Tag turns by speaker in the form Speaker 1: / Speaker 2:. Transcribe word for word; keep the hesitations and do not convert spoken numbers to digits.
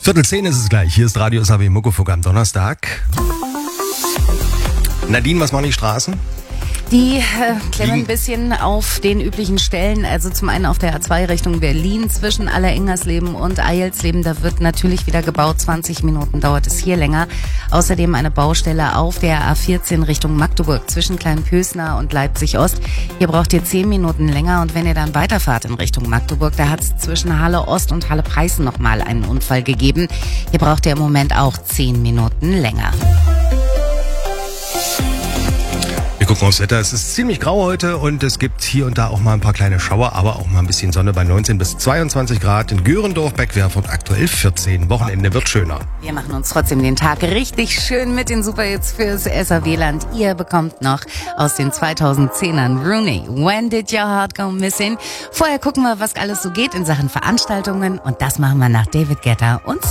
Speaker 1: Viertel zehn ist es gleich. Hier ist Radio S A W Muckefuck am Donnerstag. Nadine, was machen die Straßen?
Speaker 2: Die äh, klemmen ein bisschen auf den üblichen Stellen. Also zum einen auf der A zwei Richtung Berlin zwischen Allerengersleben und Eilsleben. Da wird natürlich wieder gebaut. zwanzig Minuten dauert es hier länger. Außerdem eine Baustelle auf der A vierzehn Richtung Magdeburg zwischen Kleinpösner und Leipzig-Ost. Hier braucht ihr zehn Minuten länger. Und wenn ihr dann weiterfahrt in Richtung Magdeburg, da hat es zwischen Halle-Ost und Halle-Preißen nochmal einen Unfall gegeben. Hier braucht ihr im Moment auch zehn Minuten länger.
Speaker 1: Wir gucken aufs Wetter. Es ist ziemlich grau heute und es gibt hier und da auch mal ein paar kleine Schauer, aber auch mal ein bisschen Sonne bei neunzehn bis zweiundzwanzig Grad in Görendorf, Beckwerf und aktuell vierzehn. Wochenende wird schöner.
Speaker 2: Wir machen uns trotzdem den Tag richtig schön mit den Superhits fürs S A W-Land. Ihr bekommt noch aus den zweitausendzehnern Rooney, When Did Your Heart Go Missing? Vorher gucken wir, was alles so geht in Sachen Veranstaltungen und das machen wir nach David Guetta und